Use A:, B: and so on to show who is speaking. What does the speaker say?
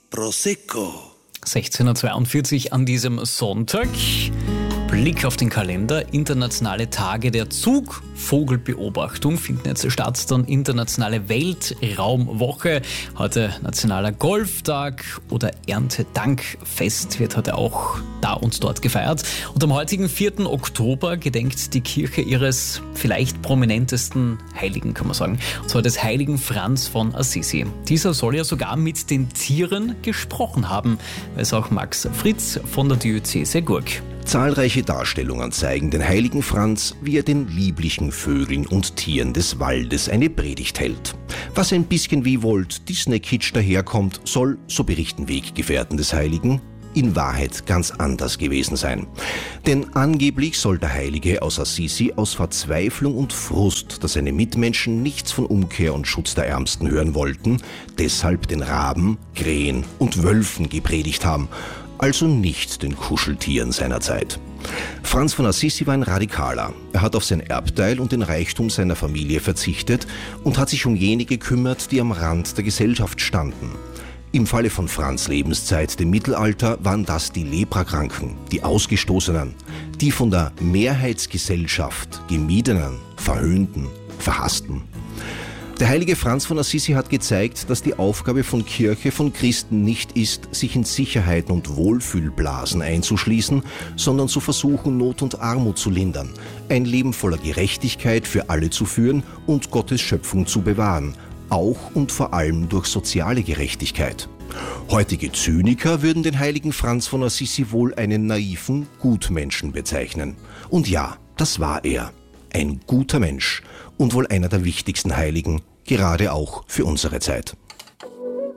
A: Prosecco.
B: 16.42 Uhr an diesem Sonntag. Blick auf den Kalender. Internationale Tage der Zugvogelbeobachtung finden jetzt statt. Dann internationale Weltraumwoche. Heute nationaler Golftag oder Erntedankfest wird heute auch da und dort gefeiert. Und am heutigen 4. Oktober gedenkt die Kirche ihres vielleicht prominentesten Heiligen, kann man sagen. Und zwar des heiligen Franz von Assisi. Dieser soll ja sogar mit den Tieren gesprochen haben, weiß auch Max Fritz von der Diözese Gurk.
C: Zahlreiche Darstellungen zeigen den heiligen Franz, wie er den lieblichen Vögeln und Tieren des Waldes eine Predigt hält. Was ein bisschen wie Walt Disney-Kitsch daherkommt, soll, so berichten Weggefährten des Heiligen, in Wahrheit ganz anders gewesen sein. Denn angeblich soll der Heilige aus Assisi aus Verzweiflung und Frust, dass seine Mitmenschen nichts von Umkehr und Schutz der Ärmsten hören wollten, deshalb den Raben, Krähen und Wölfen gepredigt haben, also nicht den Kuscheltieren seiner Zeit. Franz von Assisi war ein Radikaler. Er hat auf sein Erbteil und den Reichtum seiner Familie verzichtet und hat sich um jene gekümmert, die am Rand der Gesellschaft standen. Im Falle von Franz' Lebenszeit, dem Mittelalter, waren das die Leprakranken, die Ausgestoßenen, die von der Mehrheitsgesellschaft gemiedenen, verhöhnten, verhassten. Der heilige Franz von Assisi hat gezeigt, dass die Aufgabe von Kirche, von Christen nicht ist, sich in Sicherheiten und Wohlfühlblasen einzuschließen, sondern zu versuchen, Not und Armut zu lindern, ein Leben voller Gerechtigkeit für alle zu führen und Gottes Schöpfung zu bewahren, auch und vor allem durch soziale Gerechtigkeit. Heutige Zyniker würden den heiligen Franz von Assisi wohl einen naiven Gutmenschen bezeichnen. Und ja, das war er. Ein guter Mensch und wohl einer der wichtigsten Heiligen, gerade auch für unsere Zeit.